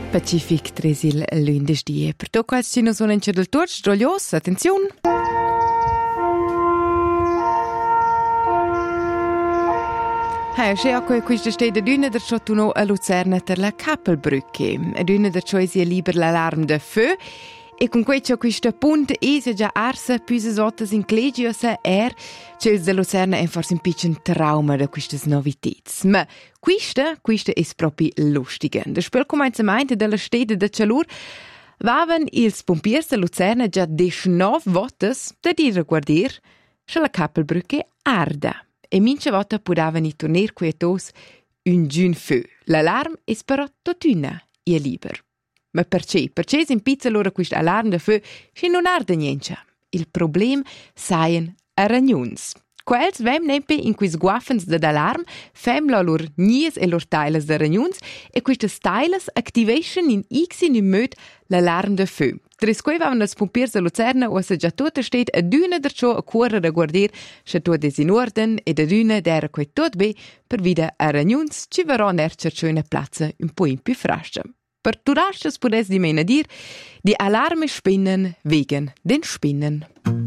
Pacific tresil lunedì. Per to quals ci non sono in del tour, stroglios, attenzione. Se acque questa stede d'una der sottuno a Luzerna ter la Kappelbrücke. D'una der choisi liber l'alarm de feu. E con questo punto è già arsa più sottas in clegiosa c'è il Luzerna è forse un piccolo trauma da queste novità. Ma questa è proprio lustige. Da spel cominciamento della stede de Cialur vavan ils pompiers de Luzerna già 19 votas da dire guardir se la Kappelbrücke arda. E mince vota podavan i torner quietos un giun feu. L'alarm è però totuna e liber. Ma perché? Perché in pizza loro questo allarm de feu che non arde niente? Il problem saien a ragnuns. Quels vem nempe in quis guaffens de alarm fem la lor nies e lor teiles de ragnuns e quistes teiles activation in x in möd l'alarm de feu. Tresque vavan els pompiers de Luzerna o se già tot steht a düne der ciò a cuore da guardir se tot es in orden e da düne d'era quei tot be per vida a ragnuns ci verrà nercer schöne platza un po' in più frascia. Per turastes podes di mena dir, die Alarme spinnen wegen den Spinnen.